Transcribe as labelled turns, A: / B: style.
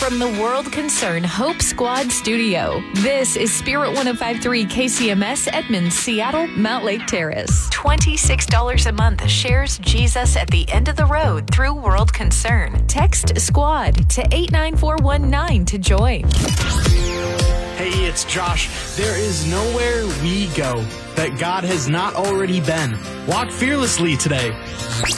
A: from the World Concern Hope Squad studio. This is Spirit 105.3 KCMS, Edmonds, Seattle, Mount Lake Terrace. $26 a month shares Jesus at the end of the road through World Concern. Text SQUAD to 89419 to join.
B: Hey, it's Josh. There is nowhere we go that God has not already been. Walk fearlessly today.